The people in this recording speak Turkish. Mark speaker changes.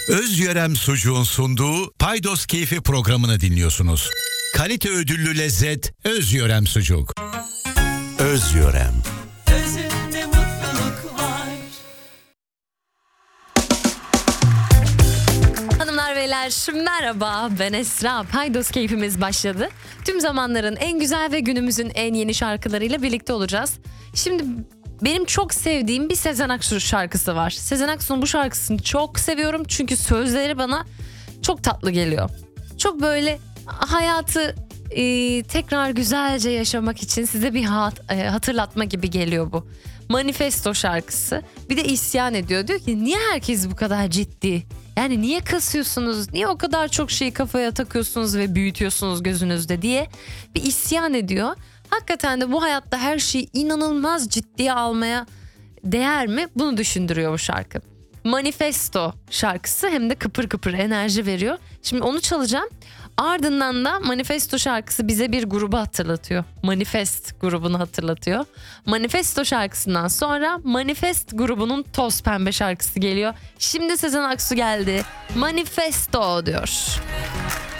Speaker 1: Özyörem Sucuğun sunduğu Paydos Keyfi programını dinliyorsunuz. Kalite ödüllü lezzet Özyörem Sucuk. Özyörem.
Speaker 2: Özünde mutluluk var.
Speaker 3: Hanımlar beyler merhaba, ben Esra. Paydos Keyfimiz başladı. Tüm zamanların en güzel ve günümüzün en yeni şarkılarıyla birlikte olacağız. Şimdi benim çok sevdiğim bir Sezen Aksu şarkısı var. Sezen Aksu'nun bu şarkısını çok seviyorum çünkü sözleri bana çok tatlı geliyor. Çok böyle hayatı tekrar güzelce yaşamak için size bir hatırlatma gibi geliyor bu. Manifesto şarkısı. Bir de isyan ediyor. Diyor ki niye herkes bu kadar ciddi? Yani niye kasıyorsunuz? Niye o kadar çok şeyi kafaya takıyorsunuz ve büyütüyorsunuz gözünüzde diye bir isyan ediyor. Hakikaten de bu hayatta her şeyi inanılmaz ciddiye almaya değer mi? Bunu düşündürüyor bu şarkı. Manifesto şarkısı hem de kıpır kıpır enerji veriyor. Şimdi onu çalacağım. Ardından da Manifesto şarkısı bize bir grubu hatırlatıyor. Manifest grubunu hatırlatıyor. Manifesto şarkısından sonra Manifest grubunun Toz Pembe şarkısı geliyor. Şimdi Sezen Aksu geldi. Manifesto diyor.